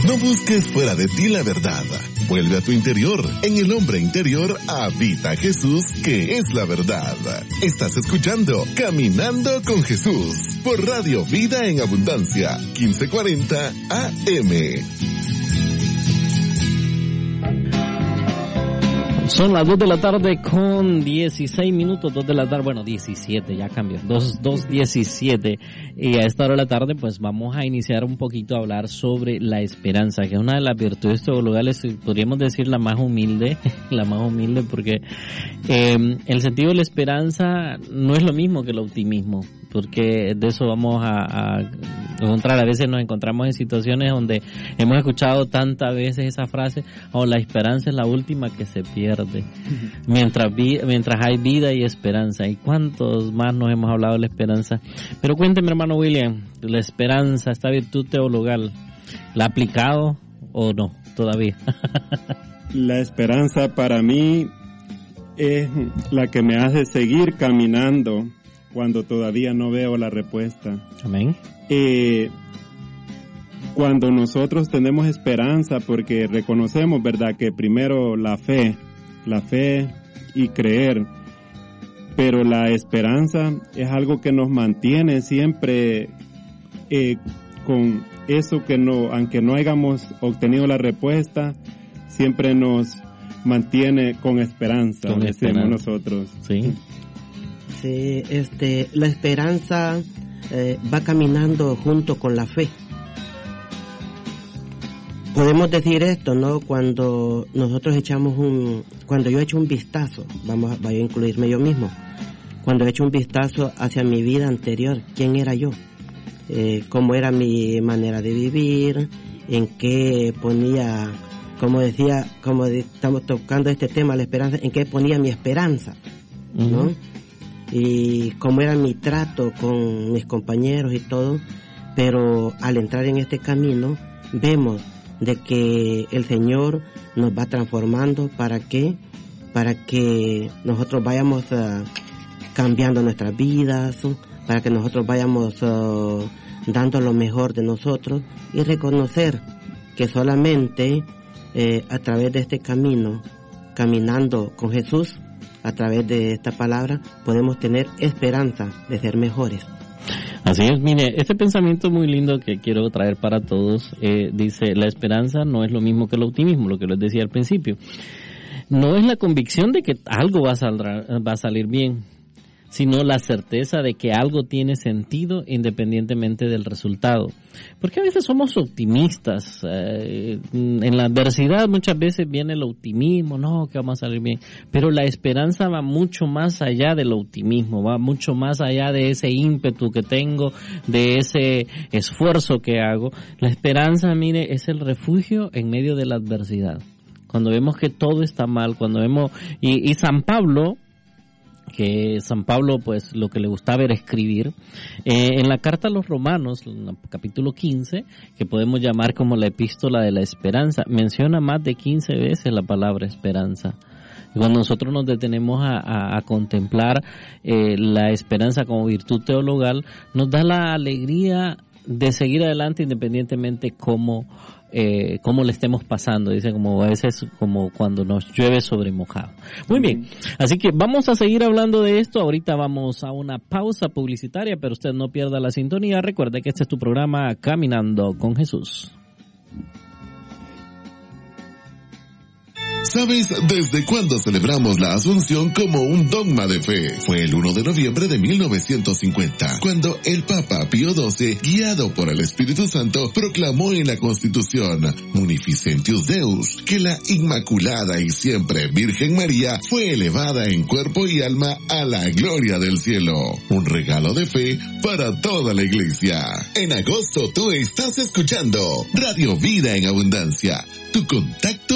No busques fuera de ti la verdad. Vuelve a tu interior. En el hombre interior habita Jesús, que es la verdad. Estás escuchando Caminando con Jesús por Radio Vida en Abundancia, 1540 AM. Son las 2 de la tarde con 16 minutos, 2 de la tarde, bueno, 17, ya cambió, 2:17. Y a esta hora de la tarde, pues vamos a iniciar un poquito a hablar sobre la esperanza, que es una de las virtudes teologales, podríamos decir la más humilde porque el sentido de la esperanza no es lo mismo que el optimismo, porque de eso vamos a encontrar. A veces nos encontramos en situaciones donde hemos escuchado tantas veces esa frase, la esperanza es la última que se pierde. Mientras hay vida y esperanza. ¿Y cuántos más nos hemos hablado de la esperanza? Pero cuénteme, hermano William, la esperanza, esta virtud teologal, ¿la ha aplicado o no todavía? La esperanza para mí es la que me hace seguir caminando cuando todavía no veo la respuesta. Amén. Cuando nosotros tenemos esperanza, porque reconocemos, ¿verdad?, que primero la fe y creer, pero la esperanza es algo que nos mantiene siempre con eso que no, aunque no hayamos obtenido la respuesta, siempre nos mantiene con esperanza, decimos nosotros. Sí. Sí, la esperanza va caminando junto con la fe. Podemos decir esto, ¿no? Cuando nosotros cuando yo echo un vistazo, voy a incluirme yo mismo, cuando echo un vistazo hacia mi vida anterior, ¿quién era yo? ¿Cómo era mi manera de vivir? ¿En qué ponía, como estamos tocando este tema, la esperanza, en qué ponía mi esperanza, ¿no? Uh-huh. Y cómo era mi trato con mis compañeros y todo, pero al entrar en este camino, vemos de que el Señor nos va transformando. ¿Para qué? Para que nosotros vayamos cambiando nuestras vidas, para que nosotros vayamos dando lo mejor de nosotros y reconocer que solamente a través de este camino, caminando con Jesús, a través de esta palabra, podemos tener esperanza de ser mejores. Así es, mire, este pensamiento muy lindo que quiero traer para todos, dice, la esperanza no es lo mismo que el optimismo, lo que les decía al principio. No es la convicción de que algo va a salir bien, sino la certeza de que algo tiene sentido independientemente del resultado. Porque a veces somos optimistas, en la adversidad muchas veces viene el optimismo, no, que vamos a salir bien, pero la esperanza va mucho más allá del optimismo, va mucho más allá de ese ímpetu que tengo, de ese esfuerzo que hago. La esperanza, mire, es el refugio en medio de la adversidad. Cuando vemos que todo está mal, cuando vemos, y San Pablo, pues lo que le gustaba era escribir, en la carta a los Romanos, en el capítulo 15, que podemos llamar como la epístola de la esperanza, menciona más de 15 veces la palabra esperanza. Y cuando nosotros nos detenemos a contemplar la esperanza como virtud teologal, nos da la alegría de seguir adelante independientemente cómo le estemos pasando, dice, como a veces como cuando nos llueve sobre mojado. Muy bien, así que vamos a seguir hablando de esto. Ahorita vamos a una pausa publicitaria, pero usted no pierda la sintonía. Recuerde que este es tu programa Caminando con Jesús. ¿Sabes desde cuándo celebramos la Asunción como un dogma de fe? Fue el 1 de noviembre de 1950, cuando el Papa Pío XII, guiado por el Espíritu Santo, proclamó en la Constitución Munificentius Deus que la Inmaculada y siempre Virgen María fue elevada en cuerpo y alma a la gloria del cielo. Un regalo de fe para toda la Iglesia. En agosto tú estás escuchando Radio Vida en Abundancia, tu contacto